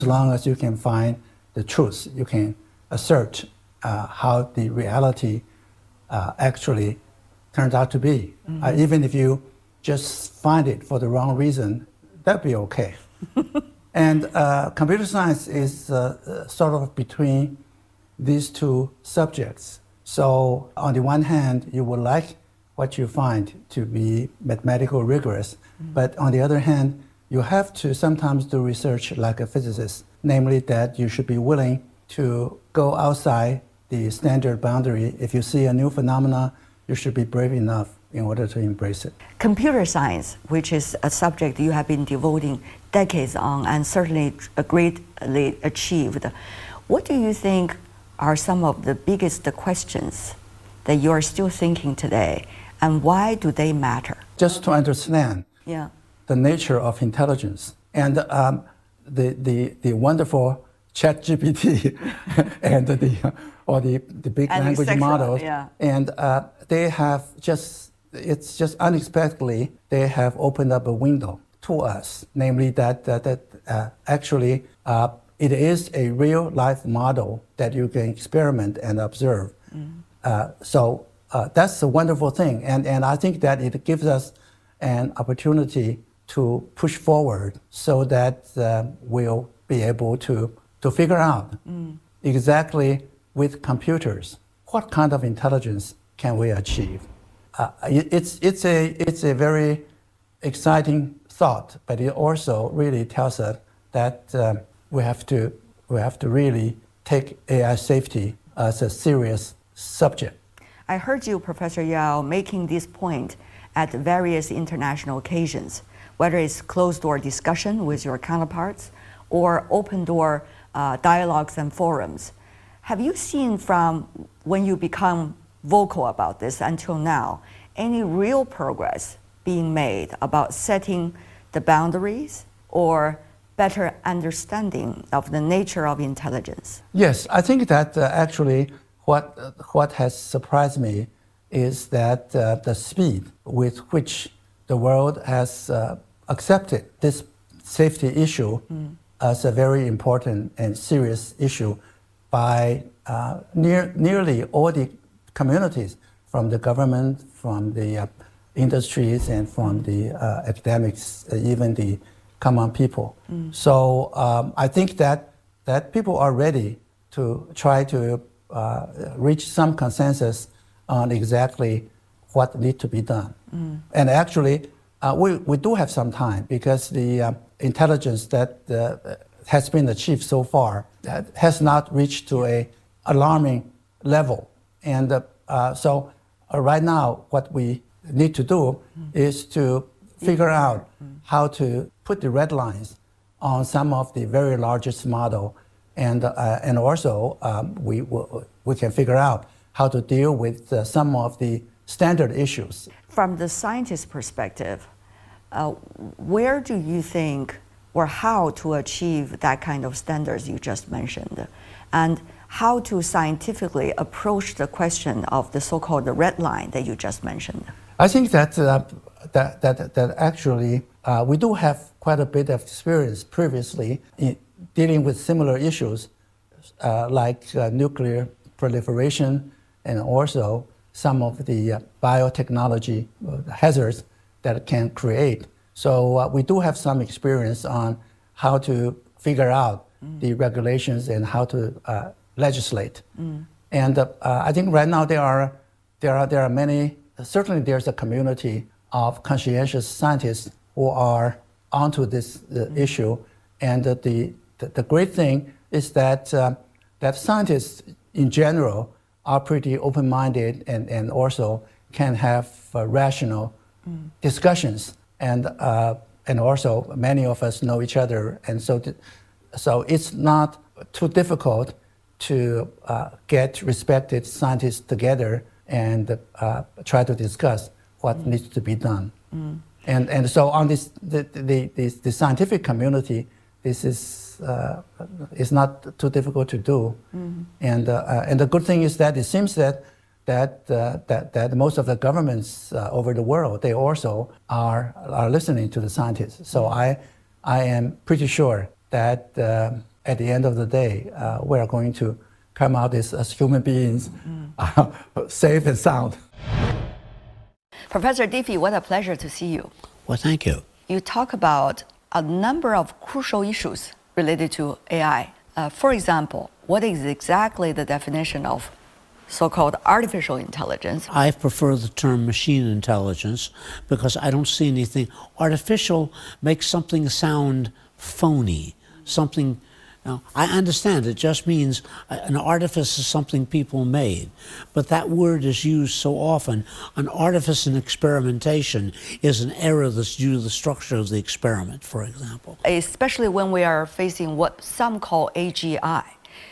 As long as you can find the truth, you can assert how the reality actually turns out to be. Even if you just find it for the wrong reason, that'd be okay. And computer science is sort of between these two subjects. So on the one hand, you would like what you find to be mathematical rigorous, but on the other hand, you have to sometimes do research like a physicist, namely that you should be willing to go outside the standard boundary. If you see a new phenomena, you should be brave enough in order to embrace it. Computer science, which is a subject you have been devoting decades on and certainly greatly achieved. What do you think are some of the biggest questions that you are still thinking today, and why do they matter? Just to understand the nature of intelligence and the wonderful ChatGPT and the big language models, and they have it's just unexpectedly, they have opened up a window to us, namely that actually it is a real life model that you can experiment and observe. So that's a wonderful thing. And I think that it gives us an opportunity to push forward so that we'll be able to figure out exactly with computers what kind of intelligence can we achieve. It's a very exciting thought, but it also really tells us that we have to really take AI safety as a serious subject. I heard you, Professor Yao, making this point at various international occasions, whether it's closed-door discussion with your counterparts or open-door dialogues and forums. Have you seen from when you become vocal about this until now, any real progress being made about setting the boundaries or better understanding of the nature of intelligence? Yes, I think that actually what has surprised me is that the speed with which the world has accepted this safety issue as a very important and serious issue by nearly all the communities, from the government, from the industries, and from the academics, even the common people. So I think that people are ready to try to reach some consensus on exactly what needs to be done. And actually, we do have some time, because the intelligence that has been achieved so far has not reached to an alarming level. And so right now, what we need to do is to figure out how to put the red lines on some of the very largest model, and also we can figure out how to deal with some of the standard issues. From the scientist's perspective, where do you think or how to achieve that kind of standards you just mentioned, and how to scientifically approach the question of the so-called red line that you just mentioned? I think that actually we do have quite a bit of experience previously in dealing with similar issues like nuclear proliferation, and also some of the biotechnology hazards that it can create. So we do have some experience on how to figure out the regulations and how to legislate. And I think right now there are many. Certainly, there's a community of conscientious scientists who are onto this issue. And the great thing is that that scientists in general are pretty open-minded and also can have rational discussions. And also many of us know each other, and so it's not too difficult to get respected scientists together and try to discuss what needs to be done. And so on this, the scientific community, this is not too difficult to do. And the good thing is that it seems that most of the governments over the world, they also are listening to the scientists. So I am pretty sure that at the end of the day, we are going to come out as human beings, safe and sound. Professor Diffie, what a pleasure to see you. Well, thank you. You talk about a number of crucial issues related to AI. For example, what is exactly the definition of so-called artificial intelligence? I prefer the term machine intelligence because I don't see anything. Artificial makes something sound phony, something. Now, I understand it just means an artifice is something people made, but that word is used so often. An artifice in experimentation is an error that's due to the structure of the experiment, for example. Especially when we are facing what some call AGI,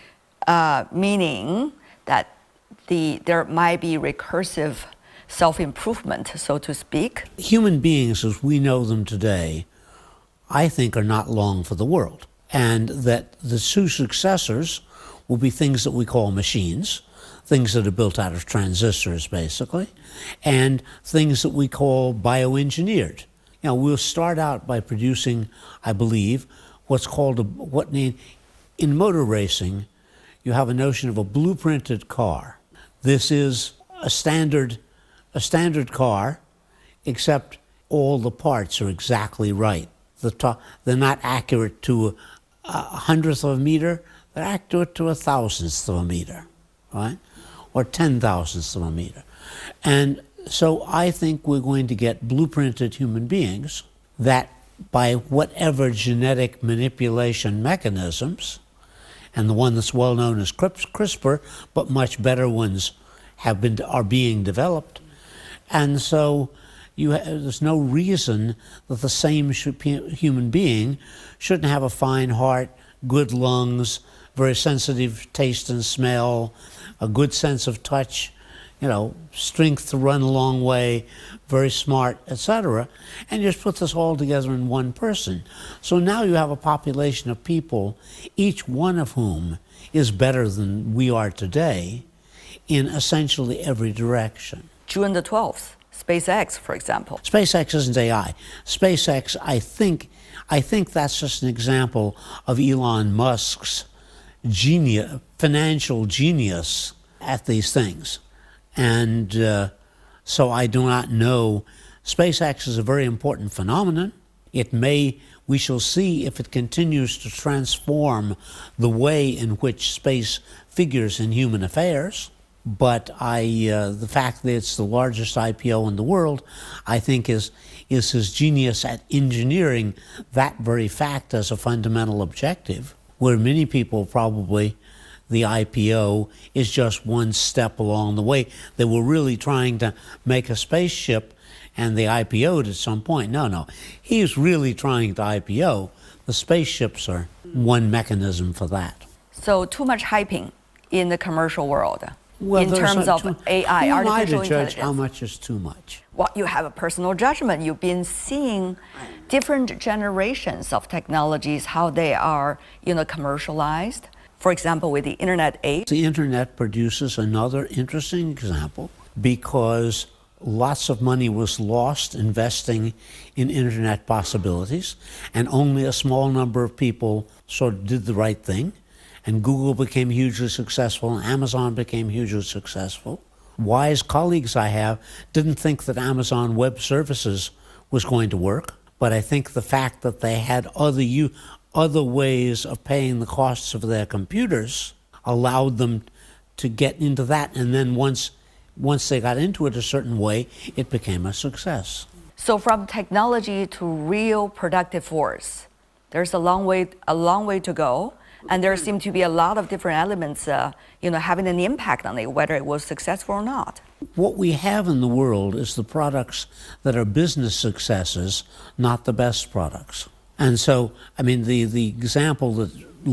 meaning that there might be recursive self-improvement, so to speak. Human beings as we know them today, I think, are not long for the world. And that the two successors will be things that we call machines, things that are built out of transistors, basically, and things that we call bioengineered. You know, we'll start out by producing, I believe, what's called in motor racing, you have a notion of a blueprinted car. This is a standard car, except all the parts are exactly right. They're not accurate to a hundredth of a meter, they're accurate to a thousandth of a meter, right? Or 10,000ths of a meter. And so I think we're going to get blueprinted human beings that by whatever genetic manipulation mechanisms, and the one that's well known as CRISPR, but much better ones are being developed. And so there's no reason that the same human being shouldn't have a fine heart, good lungs, very sensitive taste and smell, a good sense of touch, strength to run a long way, very smart, etc. And you just put this all together in one person. So now you have a population of people, each one of whom is better than we are today in essentially every direction. June the 12th. SpaceX, for example. SpaceX isn't AI. SpaceX, I think that's just an example of Elon Musk's financial genius at these things. And so I do not know. SpaceX is a very important phenomenon. We shall see if it continues to transform the way in which space figures in human affairs. But the fact that it's the largest IPO in the world, I think is his genius at engineering that very fact as a fundamental objective, where many people probably, the IPO is just one step along the way. They were really trying to make a spaceship and they IPO'd at some point. No, he's really trying to IPO. The spaceships are one mechanism for that. So too much hyping in the commercial world. Well, in terms of AI, artificial intelligence. Judge how much is too much? Well, you have a personal judgment. You've been seeing different generations of technologies, how they are, commercialized. For example, with the internet age. The internet produces another interesting example because lots of money was lost investing in internet possibilities, and only a small number of people sort of did the right thing. And Google became hugely successful, and Amazon became hugely successful. Wise colleagues I have didn't think that Amazon Web Services was going to work, but I think the fact that they had other ways of paying the costs of their computers allowed them to get into that, and then once they got into it a certain way, it became a success. So from technology to real productive force, there's a long way to go. And there seem to be a lot of different elements, having an impact on it, whether it was successful or not. What we have in the world is the products that are business successes, not the best products. And so, the example that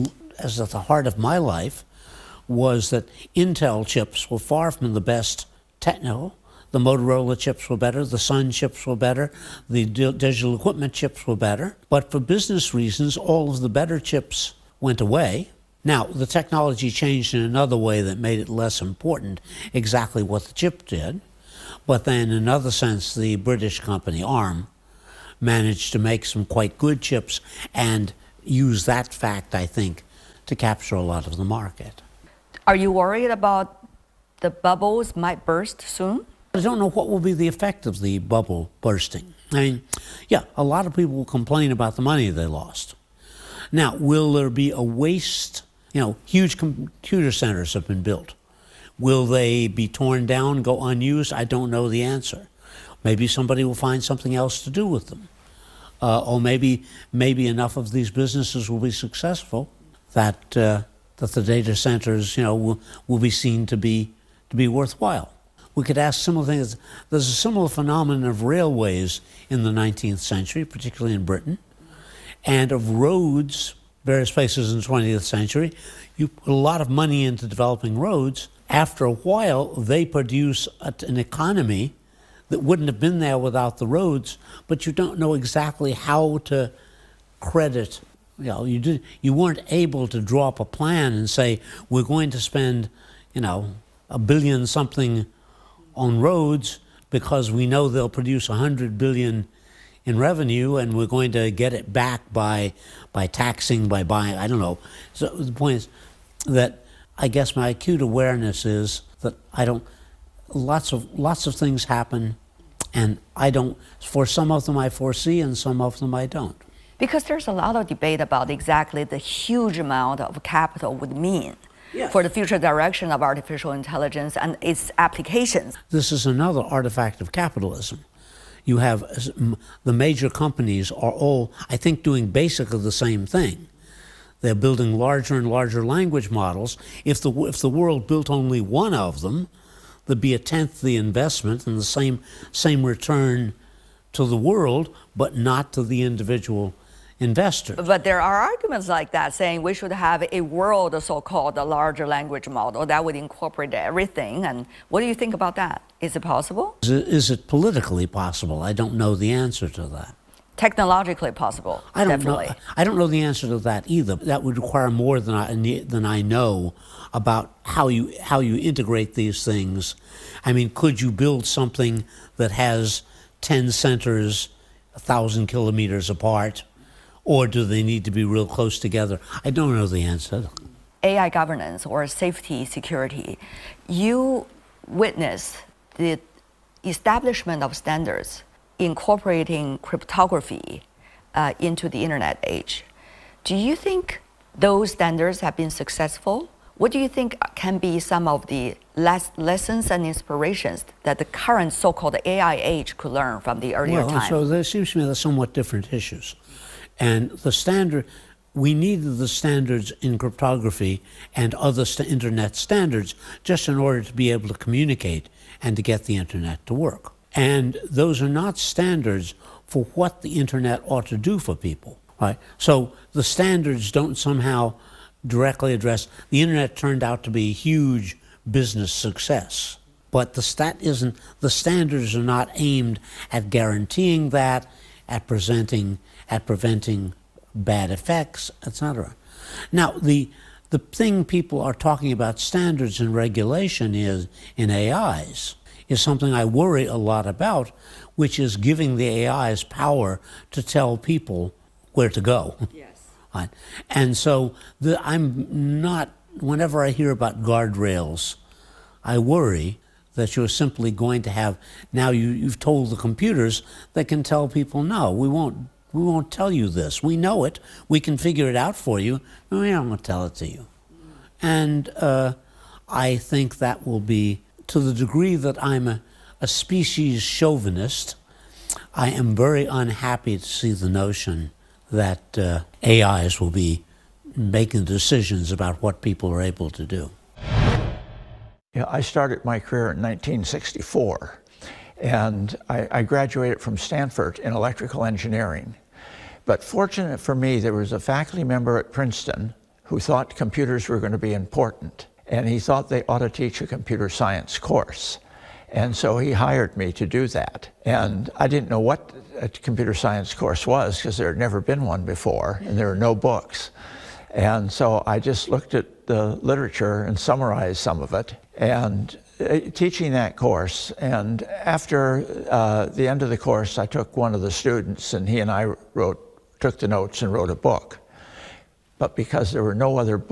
is at the heart of my life was that Intel chips were far from the best technical. The Motorola chips were better, the Sun chips were better, the digital equipment chips were better. But for business reasons, all of the better chips went away. Now, the technology changed in another way that made it less important exactly what the chip did. But then, in another sense, the British company ARM managed to make some quite good chips and use that fact, I think, to capture a lot of the market. Are you worried about the bubbles might burst soon? I don't know what will be the effect of the bubble bursting. I mean, yeah, a lot of people will complain about the money they lost. Now, will there be a waste? You know, huge computer centers have been built. Will they be torn down, go unused? I don't know the answer. Maybe somebody will find something else to do with them. Or maybe enough of these businesses will be successful that the data centers, you know, will be seen to be worthwhile. We could ask similar things. There's a similar phenomenon of railways in the 19th century, particularly in Britain, and of roads, various places in the 20th century. You put a lot of money into developing roads. After a while, they produce an economy that wouldn't have been there without the roads, but you don't know exactly how to credit. You know, you weren't able to draw up a plan and say, we're going to spend, you know, $1 billion something on roads because we know they'll produce $100 billion in revenue, and we're going to get it back by taxing, by buying, I don't know. So the point is that I guess my acute awareness is that lots of things happen, and for some of them I foresee and some of them I don't. Because there's a lot of debate about exactly the huge amount of capital would mean for the future direction of artificial intelligence and its applications. This is another artifact of capitalism. You have the major companies are all, I think, doing basically the same thing. They're building larger and larger language models. If the world built only one of them, there'd be a tenth the investment and the same return to the world, but not to the individual investor. But there are arguments like that saying we should have a world so-called a larger language model that would incorporate everything. And what do you think about that? Is it possible? Is it politically possible? I don't know the answer to that. Technologically possible, definitely. I don't know the answer to that either. That would require more than I know about how you integrate these things. I mean, could you build something that has 10 centers 1,000 kilometers apart, or do they need to be real close together? I don't know the answer. AI governance or safety security, you witness the establishment of standards incorporating cryptography into the internet age. Do you think those standards have been successful? What do you think can be some of the lessons and inspirations that the current so-called AI age could learn from the earlier time? So there seems to me they're somewhat different issues. And we needed the standards in cryptography and other internet standards just in order to be able to communicate and to get the internet to work. And those are not standards for what the internet ought to do for people, right? So the standards don't somehow directly address. The internet turned out to be a huge business success, but the standards are not aimed at guaranteeing that, at preventing bad effects, etc. Now, the thing people are talking about standards and regulation is in AIs is something I worry a lot about, which is giving the AIs power to tell people where to go. Yes. Right? And so whenever I hear about guardrails, I worry that you're simply going to have, now you've told the computers that can tell people, no, we won't tell you this. We know it. We can figure it out for you. And we don't want to tell it to you. And I think that will be, to the degree that I'm a species chauvinist, I am very unhappy to see the notion that AIs will be making decisions about what people are able to do. Yeah, I started my career in 1964, and I graduated from Stanford in electrical engineering. But fortunate for me, there was a faculty member at Princeton who thought computers were going to be important, and he thought they ought to teach a computer science course. And so he hired me to do that. And I didn't know what a computer science course was because there had never been one before, and there were no books. And so I just looked at the literature and summarized some of it, and teaching that course. And after the end of the course, I took one of the students, and he and I took the notes and wrote a book. But because there were no other books,